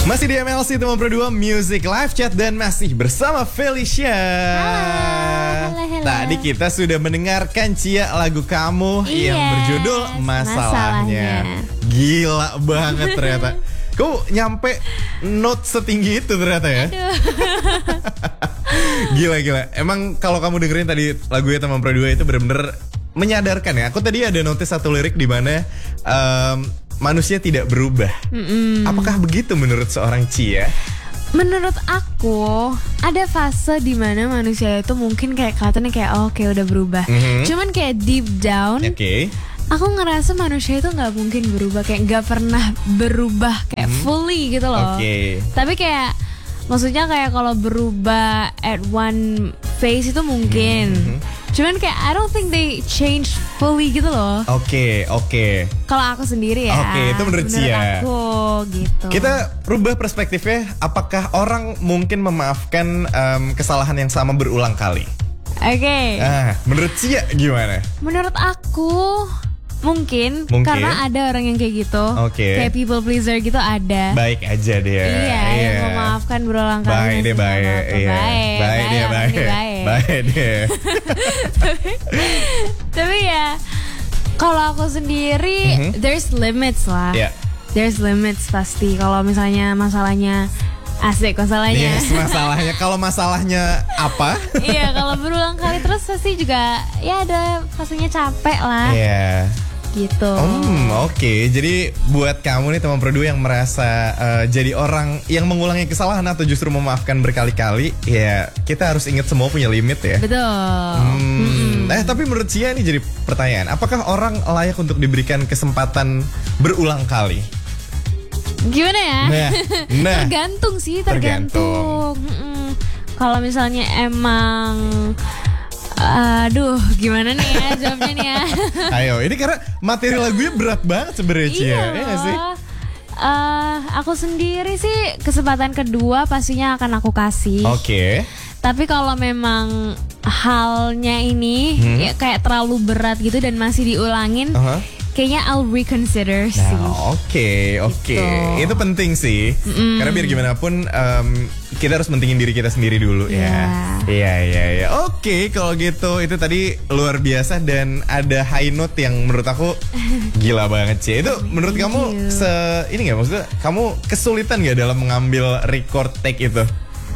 Masih di MLC Teman Pro 2 Music Live Chat dan masih bersama Felicia. Halo. Tadi kita sudah mendengarkan Cia lagu kamu yang berjudul Masalahnya. Gila banget ternyata. Kau nyampe note setinggi itu ternyata ya. Gila. Emang kalau kamu dengerin tadi lagunya Teman Pro 2 itu bener-bener menyadarkan ya. Aku tadi ada notice satu lirik di mana manusia tidak berubah. Apakah begitu menurut seorang Cia? Menurut aku ada fase di mana manusia itu mungkin kayak kelihatannya kayak oke udah berubah. Cuman kayak deep down, aku ngerasa manusia itu nggak mungkin berubah, kayak nggak pernah berubah kayak fully gitu loh. Tapi kayak maksudnya kayak kalau berubah at one phase itu mungkin. Cuman kayak I don't think they change fully gitu loh. Oke. Kalau aku sendiri ya. Itu menurut Cia. Aku gitu. Kita rubah perspektifnya. Apakah orang mungkin memaafkan kesalahan yang sama berulang kali? Menurut Cia gimana? Menurut aku mungkin karena ada orang yang kayak gitu. Kayak people pleaser gitu ada. Baik aja dia. Iya. Yang memaafkan berulang kali. Baik dia. Tapi ya kalau aku sendiri there's limits lah. There's limits pasti. Kalau misalnya masalahnya asik masalahnya. Masalahnya. Kalau masalahnya apa? Iya, kalau berulang kali terus pasti juga ya ada fasenya capek lah. Gitu. Oke. Jadi buat kamu nih teman Pro 2 yang merasa jadi orang yang mengulangi kesalahan atau justru memaafkan berkali-kali, ya kita harus ingat semua punya limit ya. Betul. Tapi menurut Cia ini jadi pertanyaan, apakah orang layak untuk diberikan kesempatan berulang kali? Gimana ya? Tergantung sih. Kalau misalnya emang aduh, gimana nih ya jawabnya nih ya? Ayo, ini karena materi lagunya berat banget sebenarnya Cia. Iya gak sih? Aku sendiri sih kesempatan kedua pastinya akan aku kasih. Tapi kalau memang halnya ini ya kayak terlalu berat gitu dan masih diulangin, kayaknya I'll reconsider sih. Oke. Itu penting sih. Karena biar gimana pun kita harus mentingin diri kita sendiri dulu ya. Iya. Oke, kalau gitu itu tadi luar biasa dan ada high note yang menurut aku gila banget sih. Itu menurut kamu ini nggak, maksudnya kamu kesulitan nggak dalam mengambil record take itu?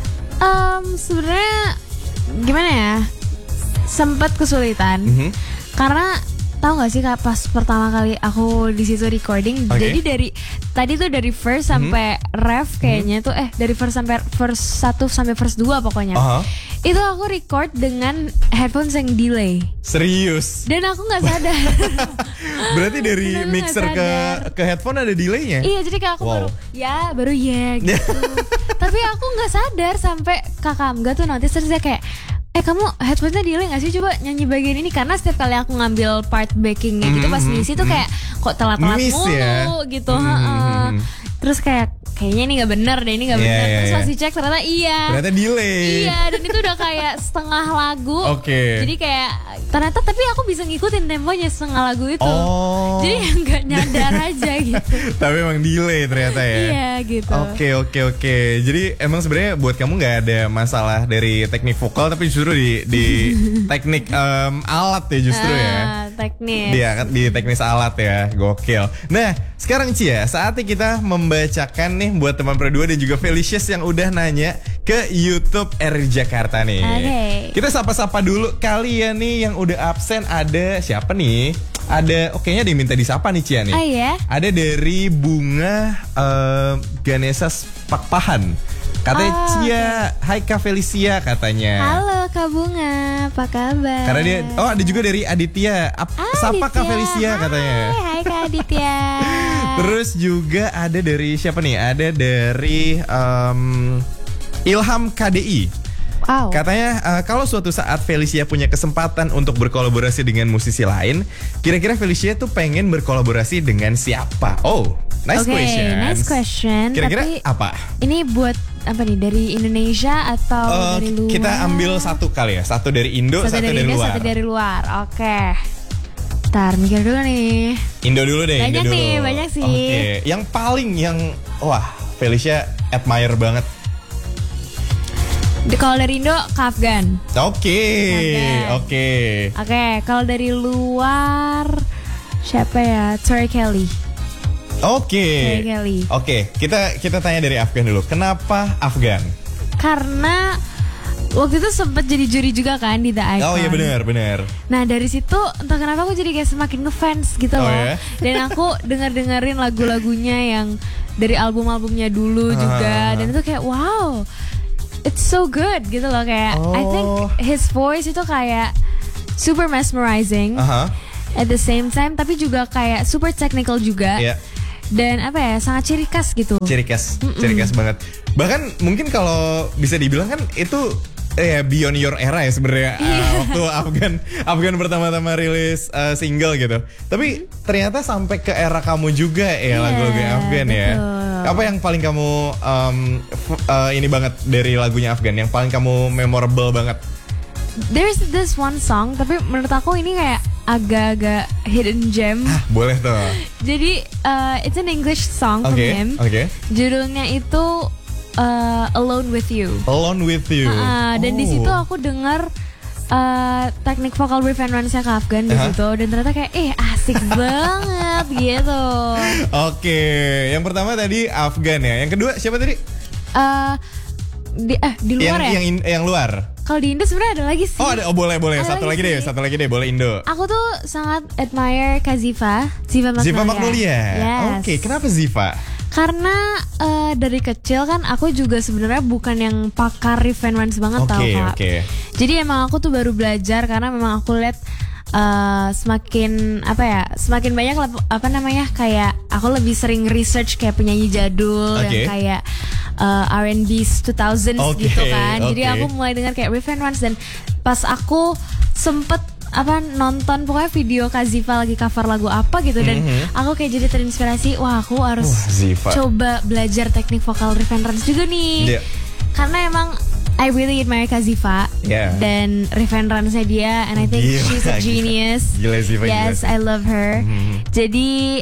Sebenarnya gimana ya? Sempat kesulitan. Karena tahu nggak sih Kak, pas pertama kali aku di situ recording, jadi dari tadi tuh dari verse sampai ref kayaknya tuh dari verse 1 sampai verse 2 pokoknya. Itu aku record dengan headphones yang delay. Serius? Dan aku nggak sadar. Berarti dari mixer ke headphone ada delaynya? Iya, jadi kayak aku baru gitu. Tapi aku nggak sadar sampai Kakak Amga tuh notice, terus dia kayak kamu headphone-nya delay gak sih, coba nyanyi bagian ini. Karena setiap kali aku ngambil part backingnya gitu pas ngisi tuh kayak kok telat-telat mulu gitu. Terus kayaknya ini gak bener deh, ini gak bener. Terus pas dicek ternyata delay. Iya, dan itu udah kayak setengah lagu. Jadi kayak ternyata tapi aku bisa ngikutin temponya setengah lagu itu. Jadi gak nyadar aja gitu. Tapi emang delay ternyata ya. Iya gitu. Oke. Jadi emang sebenarnya buat kamu gak ada masalah dari teknik vokal, tapi justru di teknik alat ya justru ya. Teknis. Di teknis alat ya. Gokil. Nah, sekarang Cia, saatnya kita membacakan nih buat teman Pro 2 dan juga Felicious yang udah nanya ke YouTube RRI Jakarta nih. Kita sapa-sapa dulu kalian nih yang udah absen. Ada siapa nih? Ada kayaknya ada yang minta disapa nih Cia nih. Ada dari Bunga Ganesha Pakpahan. Katanya Cia, hai Kak Felicia katanya. Halo Kak Bunga, apa kabar? Karena dia, ada juga dari Aditya. Sapa Kak Felicia katanya. Hai Kak Aditya. Terus juga ada dari siapa nih? Ada dari Ilham KDI. Katanya kalau suatu saat Felicia punya kesempatan untuk berkolaborasi dengan musisi lain, kira-kira Felicia tuh pengen berkolaborasi dengan siapa? Nice question. Kira-kira apa? Ini buat apa nih, dari Indonesia atau dari luar? Kita ambil satu kali ya, satu dari Indo, satu dari luar. Satu dari luar. Ntar mikir dulu nih. Indo dulu deh. Banyak Indo dulu. nih, banyak sih. Oke. Yang paling wah Felicia admire banget. Kalau dari Indo, Afgan. Oke. Kalau dari luar siapa ya? Tori Kelly. Oke. Tori Kelly. Oke, kita tanya dari Afgan dulu. Kenapa Afgan? Karena waktu itu sempat jadi juri juga kan di The Icon. Oh iya benar. Nah dari situ entah kenapa aku jadi kayak semakin ngefans gitu loh. Ya? Dan aku dengerin lagu-lagunya yang dari album-albumnya dulu juga. Dan itu kayak wow, it's so good gitu loh kayak. I think his voice itu kayak super mesmerizing. At the same time tapi juga kayak super technical juga. Yeah. Dan apa ya, sangat ciri khas gitu. Ciri khas banget. Bahkan mungkin kalau bisa dibilang kan itu beyond your era ya sebenarnya. Waktu Afgan pertama-tama rilis single gitu. Tapi ternyata sampai ke era kamu juga ya lagu-lagu Afgan ya. Apa yang paling kamu ini banget dari lagunya Afgan, yang paling kamu memorable banget? There's this one song, tapi menurut aku ini kayak agak-agak hidden gem. Boleh tuh. Jadi it's an English song from him. Judulnya itu Alone With You. Alone With You. Dan di situ aku dengar teknik vokal reference-nya ke Afgan di situ, dan ternyata kayak asik banget gitu. Oke, yang pertama tadi Afgan ya. Yang kedua siapa tadi? Di luar yang luar. Kalau di Indo sebenarnya ada lagi sih. Oh ada, boleh. Satu lagi deh, boleh Indo. Aku tuh sangat admire Kak Ziva Magnolia. Yes. Oke, kenapa Ziva? Karena dari kecil kan aku juga sebenarnya bukan yang pakar reference banget tau Kak. Jadi emang aku tuh baru belajar karena memang aku lihat semakin banyak kayak aku lebih sering research kayak penyanyi jadul yang kayak R&B 2000s gitu kan. Jadi aku mulai dengar kayak reference, dan pas aku sempet nonton pokoknya video Kak Ziva lagi cover lagu apa gitu, dan aku kayak jadi terinspirasi, wah aku harus coba belajar teknik vokal reference juga nih. Karena emang I really admire Kak Ziva dan reference-nya dia, and I think she's a genius. Gila Ziva. Yes, I love her. Jadi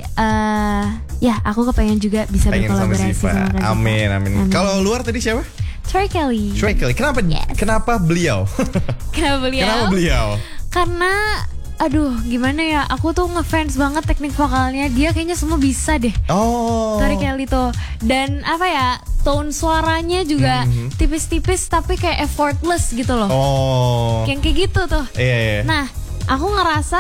aku kepengen juga bisa berkolaborasi sama Kak Ziva. Amin. Kalau luar tadi siapa? Tori Kelly. Kenapa? Kenapa beliau? Kenapa beliau? Karena gimana ya, aku tuh ngefans banget teknik vokalnya dia, kayaknya semua bisa deh. Tori Kelly tuh, dan tone suaranya juga tipis-tipis tapi kayak effortless gitu loh. Yang kayak gitu tuh. Nah, aku ngerasa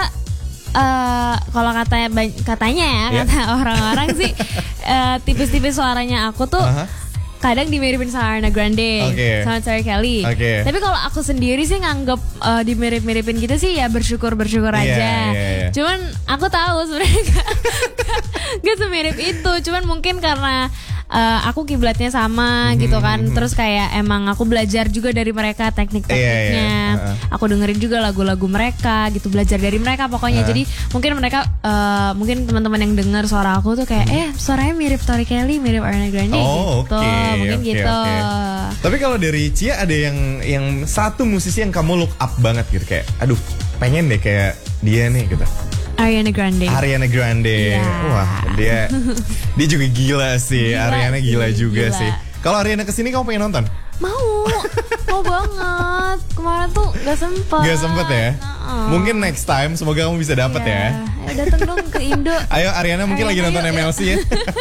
kalau katanya kata orang-orang sih tipis-tipis suaranya aku tuh kadang dimiripin sama Ariana Grande, sama Tori Kelly. Tapi kalau aku sendiri sih nganggep dimirip-miripin gitu sih ya bersyukur aja. Cuman aku tahu sebenarnya gak semirip itu. Cuman mungkin karena aku kiblatnya sama gitu kan. Terus kayak emang aku belajar juga dari mereka teknik-tekniknya. Aku dengerin juga lagu-lagu mereka gitu, belajar dari mereka pokoknya. Jadi mungkin mereka mungkin teman-teman yang dengar suara aku tuh kayak suaranya mirip Tori Kelly, mirip Ariana Grande gitu. Mungkin gitu. Tapi kalau dari Cia ada yang satu musisi yang kamu look up banget gitu, kayak aduh pengen deh kayak dia nih gitu. Ariana Grande. Wah, dia juga gila sih. Ariana gila juga sih. Kalau Ariana kesini kamu pengen nonton? Mau banget. Kemarin tuh gak sempet ya? Mungkin next time, semoga kamu bisa dapet ya. Dateng dong ke Indo. Ayo Ariana mungkin lagi nonton MLC ya.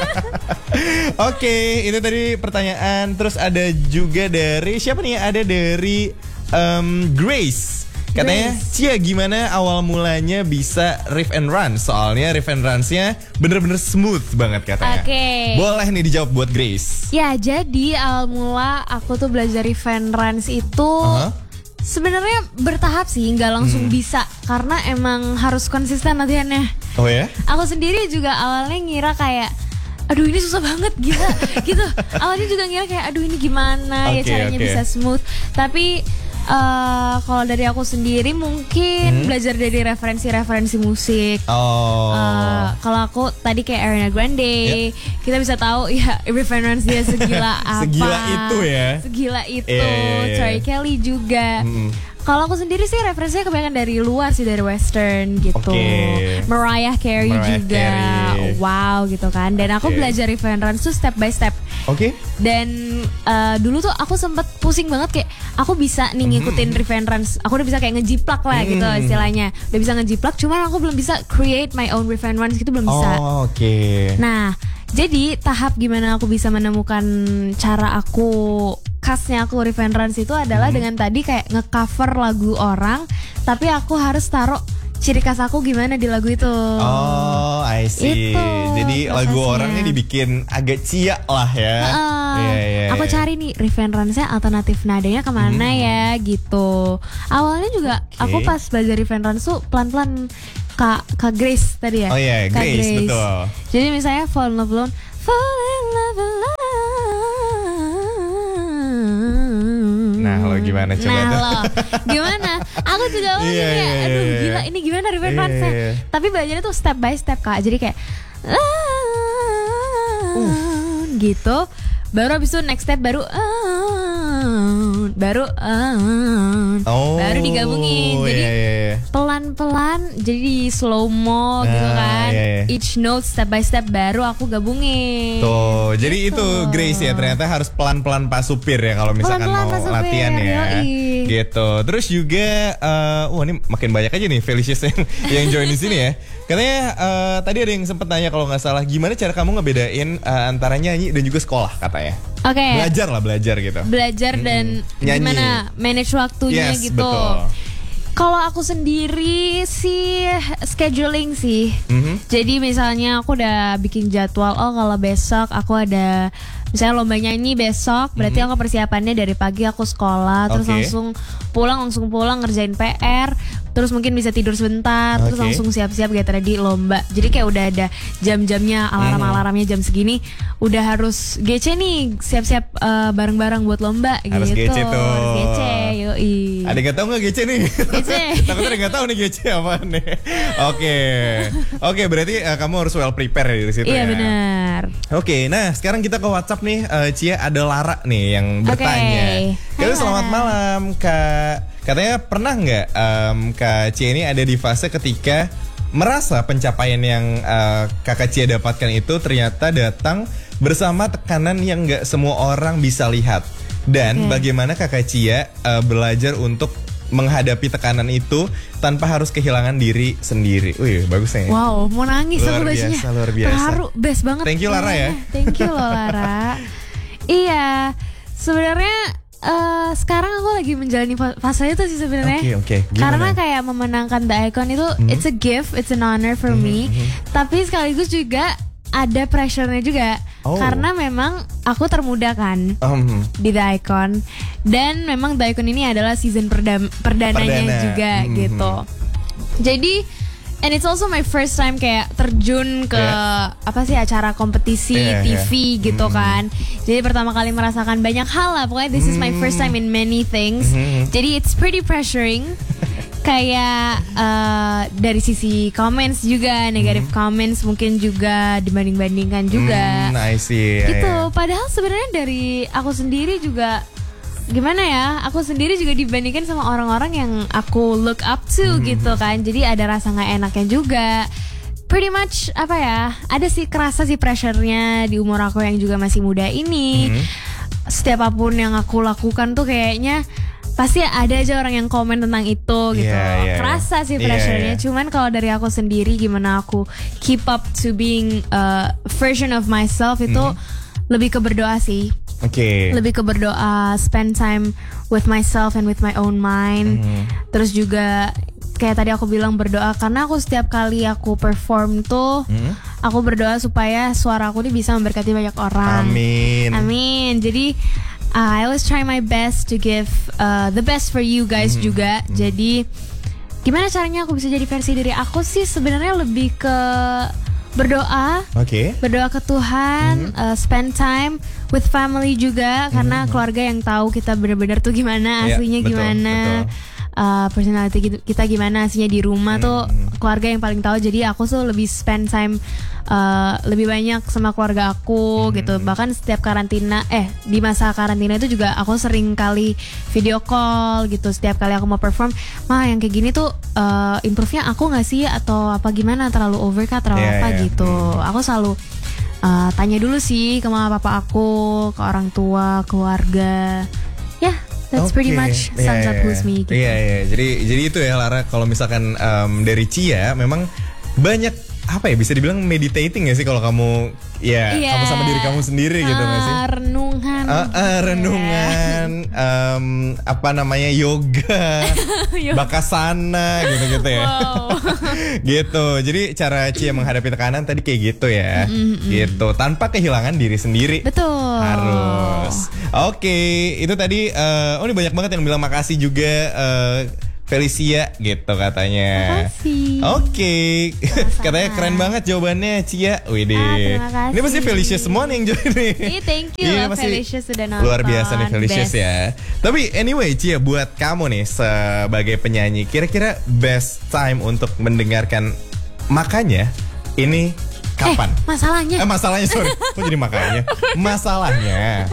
Oke, itu tadi pertanyaan. Terus ada juga dari siapa nih? Ada dari Grace. Katanya, Cia gimana awal mulanya bisa riff and run? Soalnya riff and runs-nya bener-bener smooth banget katanya. Boleh nih dijawab buat Grace. Ya, jadi awal mula aku tuh belajar riff and runs itu sebenarnya bertahap sih, nggak langsung bisa. Karena emang harus konsisten latihannya. Oh ya? Aku sendiri juga awalnya ngira kayak aduh ini susah banget gila gitu. Awalnya juga ngira kayak aduh ini gimana ya caranya bisa smooth. Tapi kalau dari aku sendiri mungkin belajar dari referensi musik. Kalau aku tadi kayak Ariana Grande, kita bisa tahu ya reference dia segila apa. Segila itu ya. Segila itu. Tori Kelly juga. Kalau aku sendiri sih referensinya kebanyakan dari luar sih, dari western gitu. Mariah Carey juga. Wow gitu kan. Dan aku belajar reference tuh step by step. Dan dulu tuh aku sempet pusing banget kayak aku bisa nih ngikutin reference. Aku udah bisa kayak ngejiplak lah gitu istilahnya. Udah bisa ngejiplak, cuman aku belum bisa create my own reference gitu, belum bisa. Nah, jadi tahap gimana aku bisa menemukan cara aku khasnya aku reference itu adalah dengan tadi kayak ngecover lagu orang, tapi aku harus taruh ciri khas aku gimana di lagu itu. Oh, I see. Itu jadi prosesnya. Lagu orangnya dibikin agak cia lah ya. Aku cari nih reference-nya alternatif nadanya kemana ya gitu. Awalnya juga aku pas belajar reference tuh pelan-pelan Kak Grace tadi ya. Oh iya, Grace, betul. Jadi misalnya Fall in Love Alone, Fall in Love Alone. Nah lo gimana coba tuh? Lo gimana? Aku juga aduh gila ini gimana reference-nya. Tapi belajarnya tuh step by step Kak. Jadi kayak gitu. Baru abis itu next step baru baru digabungin. Jadi pelan-pelan jadi slow mo gitu kan. Each note step by step baru aku gabungin. Tuh, jadi itu Grace ya, ternyata harus pelan-pelan Pak Supir ya kalau misalkan mau latihan ya. Gitu. Terus juga ini makin banyak aja nih Felicious yang join di sini ya. Katanya tadi ada yang sempat nanya kalau nggak salah, gimana cara kamu ngebedain antara nyanyi dan juga sekolah katanya? Belajar gitu. Belajar dan gimana manage waktunya gitu. Betul. Kalau aku sendiri sih scheduling sih. Jadi misalnya aku udah bikin jadwal, kalau besok aku ada misalnya lomba nyanyi besok, berarti aku persiapannya dari pagi aku sekolah, terus langsung pulang ngerjain PR, terus mungkin bisa tidur sebentar, terus langsung siap-siap kayak tadi lomba. Jadi kayak udah ada jam-jamnya, alarm-alarmnya jam segini, udah harus GC nih, siap-siap bareng-bareng buat lomba harus gitu. Harus GC tuh. GC, yoi. Ada nggak tahu nggak GC nih? GC. Takutnya ada nggak tahu nih GC apa nih? Oke, berarti kamu harus well prepare ya dari situ ya. Iya benar. Oke, nah sekarang kita ke WhatsApp nih, Cia, ada Lara nih yang bertanya. Selamat malam Kak. Katanya pernah nggak Kak Cia ini ada di fase ketika merasa pencapaian yang Kakak Cia dapatkan itu ternyata datang bersama tekanan yang nggak semua orang bisa lihat. Dan bagaimana Kakak Cia belajar untuk menghadapi tekanan itu tanpa harus kehilangan diri sendiri. Wih, bagus nih. Wow, mau nangis aku bacanya. Luar biasa. Terharu, best banget. Thank you Lara ya. Thank you loh Lara. Iya, sebenarnya sekarang aku lagi menjalani fase itu sih sebenarnya. Karena kayak memenangkan The Icon itu it's a gift, it's an honor for me. Tapi sekaligus juga ada pressure-nya juga. Karena memang aku termuda kan di The Icon. Dan memang The Icon ini adalah season perdananya juga gitu. Jadi and it's also my first time kayak terjun ke acara kompetisi TV gitu kan. Jadi pertama kali merasakan banyak hal lah. Pokoknya this is my first time in many things. Jadi it's pretty pressuring. Kayak dari sisi comments juga, negative comments mungkin juga dibanding-bandingkan juga. I see. Gitu. Padahal sebenarnya dari aku sendiri juga gimana ya, aku sendiri juga dibandingkan sama orang-orang yang aku look up to gitu kan. Jadi ada rasa gak enaknya juga. Pretty much ada sih kerasa sih pressure-nya di umur aku yang juga masih muda ini. Setiap apapun yang aku lakukan tuh kayaknya pasti ada aja orang yang komen tentang itu gitu. Kerasa sih pressure-nya. Cuman kalau dari aku sendiri gimana aku keep up to being a version of myself itu lebih ke berdoa sih. Lebih ke berdoa, spend time with myself and with my own mind. Terus juga kayak tadi aku bilang berdoa, karena aku setiap kali aku perform tuh aku berdoa supaya suara aku nih bisa memberkati banyak orang. Amin. Jadi I always try my best to give the best for you guys juga. Jadi gimana caranya aku bisa jadi versi diri aku sih sebenarnya lebih ke berdoa, berdoa ke Tuhan, spend time with family juga, karena keluarga yang tahu kita benar-benar tuh gimana aslinya gimana. personality kita gimana aslinya di rumah tuh keluarga yang paling tahu. Jadi aku tuh lebih spend time lebih banyak sama keluarga aku gitu. Bahkan setiap karantina di masa karantina itu juga aku sering kali video call gitu. Setiap kali aku mau perform, yang kayak gini tuh improve-nya aku nggak sih atau apa gimana, terlalu over kah, terlalu gitu. Aku selalu tanya dulu sih ke mama papa aku, ke orang tua, keluarga. That's pretty much sums up who's me gitu. Jadi itu ya Lara, kalau misalkan dari Cia memang banyak apa ya, bisa dibilang meditating ya sih kalau kamu kamu sama diri kamu sendiri gitu nggak sih? Renungan, apa namanya, yoga, bakasana gitu ya. Gitu. Jadi cara Cia menghadapi tekanan tadi kayak gitu ya. Gitu, tanpa kehilangan diri sendiri. Betul. Harus. Oke, itu tadi ini banyak banget yang bilang makasih juga Felicia gitu katanya. Makasih. Oke. Katanya keren banget jawabannya Cia. Widih. Terima kasih. Ini pasti Felicia semua nih yang join nih. Thank you Felicia sudah nonton. Luar biasa nih Felicia ya. Tapi anyway Cia, buat kamu nih sebagai penyanyi, kira-kira best time untuk mendengarkan Makanya ini kapan? Masalahnya sorry. Kok jadi makanya? Masalahnya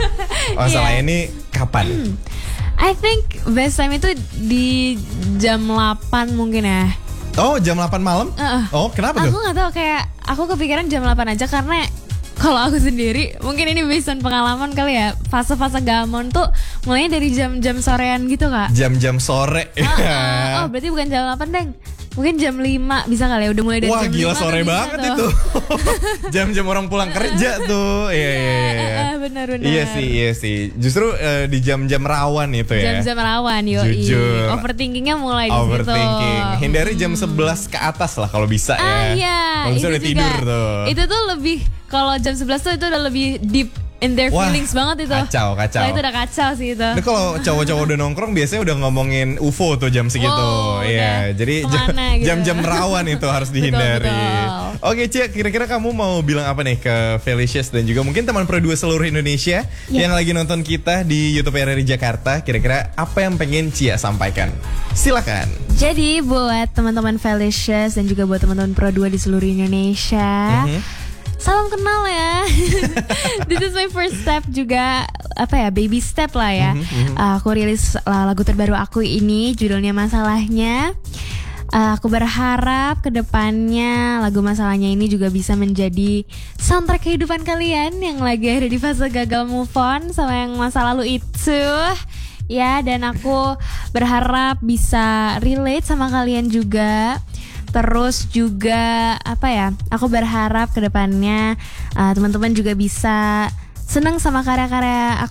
ini kapan? I think best time itu di jam 8 mungkin ya. Oh, jam 8 malam? Oh, kenapa tuh? Aku gak tahu, kayak aku kepikiran jam 8 aja karena kalau aku sendiri, mungkin ini based on pengalaman kali ya, fase-fase gamon tuh mulainya dari jam-jam sorean gitu Kak. Jam-jam sore. Oh, berarti bukan jam 8 Deng. Mungkin jam 5 bisa kali ya, udah mulai dari wah, jam 5. Wah gila, sore banget tuh. Itu. Jam-jam orang pulang kerja tuh. Iya. Benar. Iya sih. Justru di jam-jam rawan itu ya. Jam-jam rawan, jujur. Overthinkingnya mulai di situ. Overthinking. Hindari jam 11 ke atas lah kalau bisa ya. Iya. Kalau bisa udah tidur tuh. Itu tuh lebih, kalau jam 11 tuh itu udah lebih deep in their feelings banget itu. Kacau. Nah, itu udah kacau sih itu. Nah, kalau cowok-cowok udah nongkrong biasanya udah ngomongin UFO tuh jam segitu. Iya, jadi jam-jam rawan itu harus dihindari. Betul. Oke, Cia, kira-kira kamu mau bilang apa nih ke Felicious dan juga mungkin teman Pro 2 seluruh Indonesia yang lagi nonton kita di YouTube RRI Jakarta? Kira-kira apa yang pengen Cia sampaikan? Silakan. Jadi buat teman-teman Felicious dan juga buat teman-teman Pro 2 di seluruh Indonesia, salam kenal ya. This is my first step juga, baby step lah ya. Aku rilis lagu terbaru aku ini, judulnya Masalahnya. Aku berharap kedepannya lagu Masalahnya ini juga bisa menjadi soundtrack kehidupan kalian yang lagi ada di fase gagal move on sama yang masa lalu itu. Ya, dan aku berharap bisa relate sama kalian juga. Terus juga aku berharap kedepannya teman-teman juga bisa senang sama karya-karya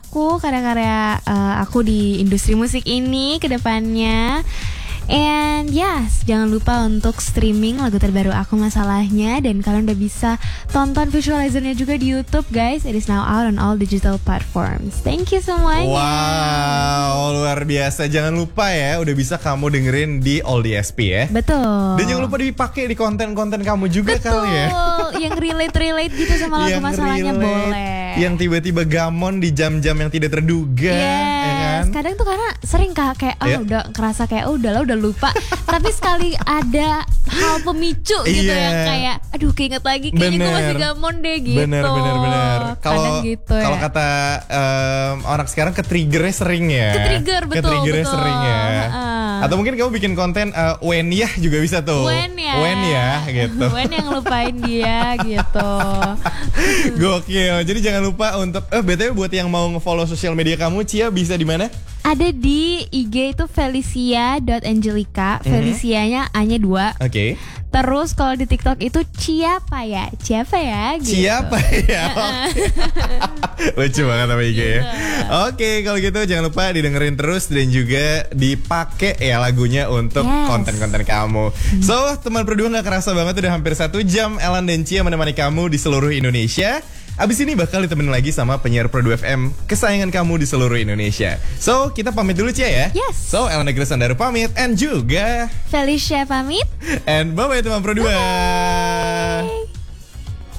aku di industri musik ini kedepannya. And yes, jangan lupa untuk streaming lagu terbaru aku Masalahnya, dan kalian udah bisa tonton visualizernya juga di YouTube guys. It is now out on all digital platforms. Thank you semuanya. Wow, luar biasa. Jangan lupa ya, udah bisa kamu dengerin di All DSP ya. Betul. Dan jangan lupa dipakai di konten-konten kamu juga. Betul. Kali ya. Yang relate gitu sama lagu Masalahnya boleh. Yang tiba-tiba gamon di jam-jam yang tidak terduga. Yes. Ya kan? Kadang tuh karena sering kayak udah ngerasa kayak udah lupa. Tapi sekali ada hal pemicu gitu yang kayak keinget lagi kayaknya gue masih gamon deh gitu. Bener. Kalau gitu ya. Kalau kata orang sekarang ke-triggernya sering ya. Betul. Sering ya. Atau mungkin kamu bikin konten when ya juga bisa tuh. When ya gitu. When yang lupain dia gitu. Gokil. Jadi jangan lupa untuk BTW buat yang mau nge-follow sosial media kamu, Cia bisa di mana? Ada di IG itu felicia.angelica. Felicianya A-nya 2. Oke. Terus kalau di TikTok itu Ciapa ya gitu. Ciapa ya. Lucu banget sama IG ya. Oke, kalau gitu jangan lupa didengerin terus dan juga dipakai ya lagunya untuk konten-konten kamu. So, teman Pro 2 gak kerasa banget udah hampir 1 jam Elan dan Cia menemani kamu di seluruh Indonesia. Abis ini bakal ditemenin lagi sama penyiar Pro 2 FM kesayangan kamu di seluruh Indonesia. So, kita pamit dulu Cia ya. Yes. So, Elan Negeri Sandaru pamit, and juga Felicia pamit. And bye-bye teman Pro 2.